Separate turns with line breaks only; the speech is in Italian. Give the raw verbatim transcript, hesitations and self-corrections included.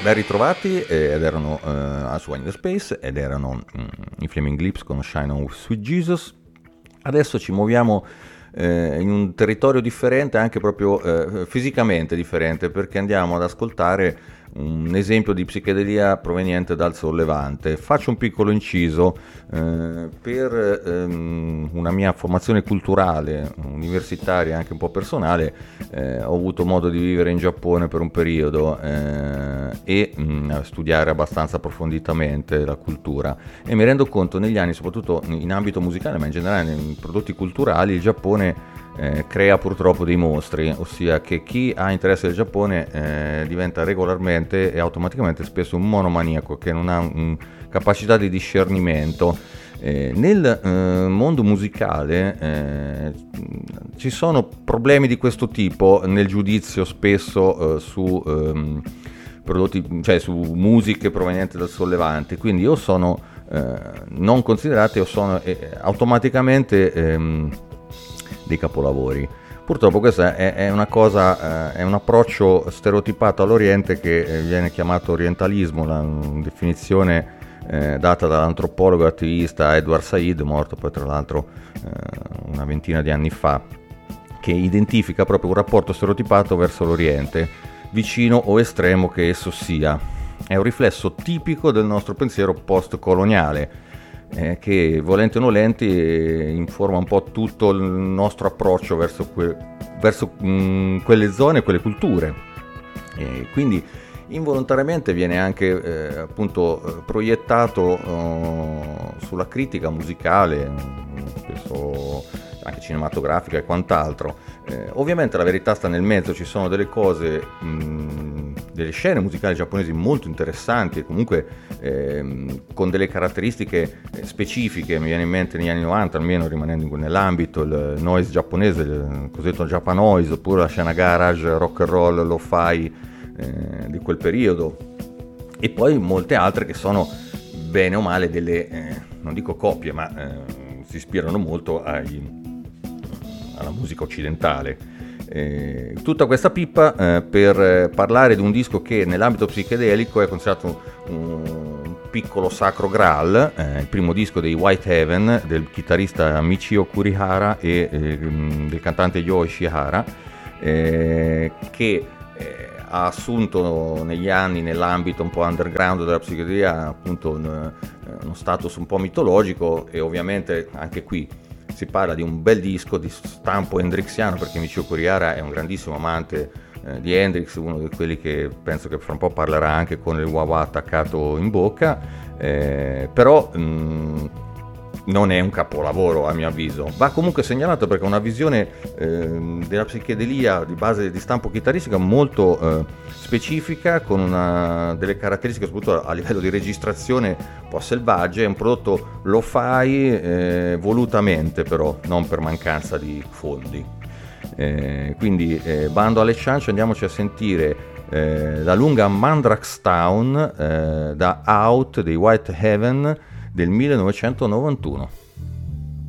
ben ritrovati, eh, ed erano eh, a Swing the Space, ed erano mm, i Flaming Lips con Shine On Sweet Jesus. Adesso ci muoviamo eh, in un territorio differente, anche proprio eh, fisicamente differente, perché andiamo ad ascoltare un esempio di psichedelia proveniente dal Sollevante. Faccio un piccolo inciso eh, per ehm, una mia formazione culturale, universitaria e anche un po' personale. Eh, ho avuto modo di vivere in Giappone per un periodo eh, e mh, studiare abbastanza approfonditamente la cultura, e mi rendo conto negli anni, soprattutto in ambito musicale, ma in generale nei prodotti culturali, il Giappone Eh, crea purtroppo dei mostri, ossia che chi ha interesse del Giappone eh, diventa regolarmente e automaticamente spesso un monomaniaco che non ha un, capacità di discernimento. Eh, nel eh, mondo musicale eh, ci sono problemi di questo tipo nel giudizio spesso eh, su ehm, prodotti, cioè su musiche provenienti dal Sollevante, quindi o sono eh, non considerate o sono eh, automaticamente ehm, dei capolavori. Purtroppo questa è, è una cosa, eh, è un approccio stereotipato all'Oriente che eh, viene chiamato orientalismo, la um, definizione eh, data dall'antropologo attivista Edward Said, morto poi tra l'altro eh, una ventina di anni fa, che identifica proprio un rapporto stereotipato verso l'Oriente, vicino o estremo che esso sia. È un riflesso tipico del nostro pensiero post-coloniale, Eh, che volenti o nolenti eh, informa un po' tutto il nostro approccio verso, que- verso mh, quelle zone, quelle culture, e quindi involontariamente viene anche eh, appunto eh, proiettato eh, sulla critica musicale, spesso anche cinematografica e quant'altro. Eh, ovviamente la verità sta nel mezzo, ci sono delle cose, mh, delle scene musicali giapponesi molto interessanti e comunque ehm, con delle caratteristiche specifiche. Mi viene in mente negli anni novanta, almeno rimanendo nell'ambito, il noise giapponese, il cosiddetto Japanoise, oppure la scena garage, rock and roll, lo-fi eh, di quel periodo, e poi molte altre che sono bene o male delle, eh, non dico copie, ma eh, si ispirano molto ai alla musica occidentale. Eh, tutta questa pippa eh, per parlare di un disco che nell'ambito psichedelico è considerato un, un piccolo sacro graal, eh, il primo disco dei Whitehaven del chitarrista Michio Kurihara e eh, del cantante Yo Ishihara, eh, che eh, ha assunto negli anni, nell'ambito un po' underground della psichedelia, appunto un, uno status un po' mitologico, e ovviamente anche qui si parla di un bel disco di stampo hendrixiano, perché Michio Kurihara è un grandissimo amante eh, di Hendrix, uno di quelli che penso che fra un po' parlerà anche con il wah-wah attaccato in bocca, eh, però mh, non è un capolavoro a mio avviso. Va comunque segnalato perché è una visione eh, della psichedelia di base di stampo chitarristica molto eh, specifica, con una, delle caratteristiche soprattutto a livello di registrazione un po' selvagge. È un prodotto lo-fi eh, volutamente, però non per mancanza di fondi. Eh, quindi eh, bando alle ciance, andiamoci a sentire eh, la lunga Mandrax Town eh, da Out dei Whitehaven del millenovecentonovantuno.